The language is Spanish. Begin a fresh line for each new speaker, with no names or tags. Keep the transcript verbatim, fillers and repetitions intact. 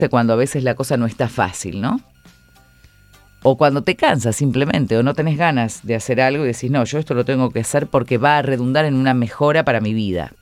cuando a veces la cosa no está fácil, ¿no? O cuando te cansas simplemente, o no tenés ganas de hacer algo y decís, no, yo esto lo tengo que hacer porque va a redundar en una mejora para mi vida.